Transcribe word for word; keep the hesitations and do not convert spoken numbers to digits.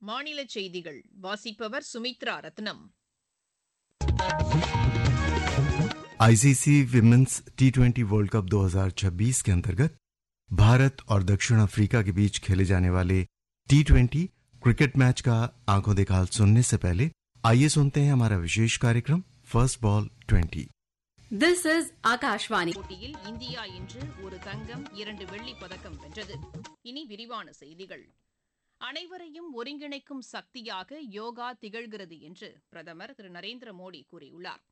மாநில செய்திகள் வாசிப்பவர் சுமித்ரா ரத்னம். ICC women's T twenty world cup दो हज़ार छब्बीस के अंतर्गत भारत और दक्षिण अफ्रीका के बीच खेले जाने वाले टी ट्वेंटी क्रिकेट मैच का आंखों देखा हाल सुनने से पहले आइए सुनते हैं हमारा विशेष कार्यक्रम first ball twenty. This is Akashvani. போட்டியில் இந்தியா இன்று ஒரு தங்கம் இரண்டு வெள்ளி பதக்கம் வென்றது. இனி விரிவான செய்திகள். அனைவரையும் ஒருங்கிணைக்கும் சக்தியாக யோகா திகழ்கிறது என்று பிரதமர் திரு நரேந்திர மோடி கூறியுள்ளார்.